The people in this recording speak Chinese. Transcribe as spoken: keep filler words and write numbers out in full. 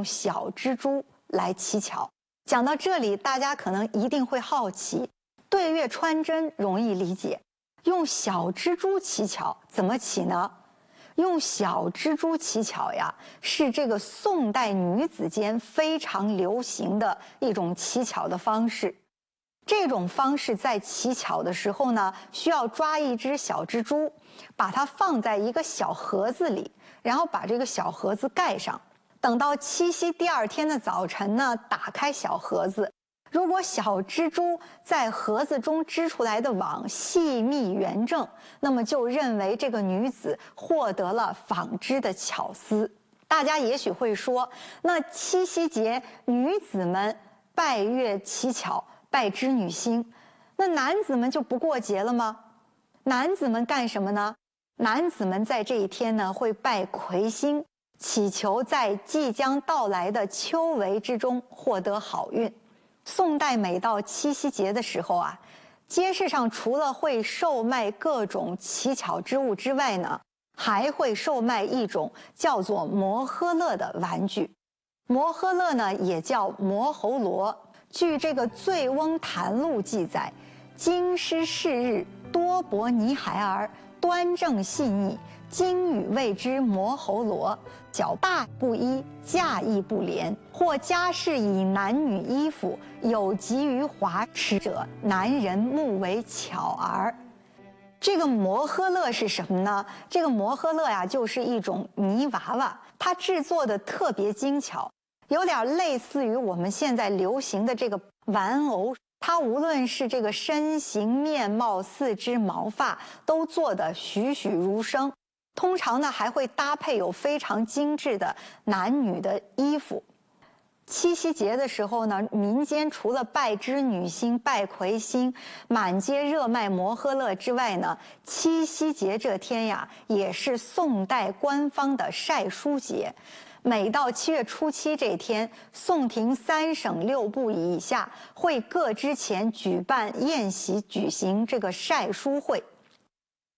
小蜘蛛来乞巧。讲到这里，大家可能一定会好奇，对月穿针容易理解，用小蜘蛛乞巧怎么乞呢？用小蜘蛛乞巧呀，是这个宋代女子间非常流行的一种乞巧的方式。这种方式在乞巧的时候呢，需要抓一只小蜘蛛，把它放在一个小盒子里，然后把这个小盒子盖上。等到七夕第二天的早晨呢，打开小盒子，如果小蜘蛛在盒子中织出来的网细密圆正，那么就认为这个女子获得了纺织的巧思。大家也许会说，那七夕节女子们拜月乞巧，拜织女星，那男子们就不过节了吗？男子们干什么呢？男子们在这一天呢，会拜魁星，祈求在即将到来的秋闱之中获得好运。宋代每到七夕节的时候啊，街市上除了会售卖各种乞巧之物之外呢，还会售卖一种叫做摩诃勒的玩具。摩诃勒呢，也叫摩喉罗。据这个《醉翁谈录》记载，京师是日多薄泥孩儿，端正细腻，经语谓之摩喉罗。脚大不一，架亦不连，或家事以男女衣服，有急于华持者，男人目为巧儿。这个摩诃勒是什么呢？这个摩诃勒呀，就是一种泥娃娃，它制作的特别精巧，有点类似于我们现在流行的这个玩偶。它无论是这个身形、面貌、四肢、毛发，都做得栩栩如生。通常呢，还会搭配有非常精致的男女的衣服。七夕节的时候呢，民间除了拜织女星、拜魁星，满街热卖摩诃勒之外呢，七夕节这天呀，也是宋代官方的晒书节。每到七月初七这天，宋廷三省六部以下会各支前举办宴席，举行这个晒书会。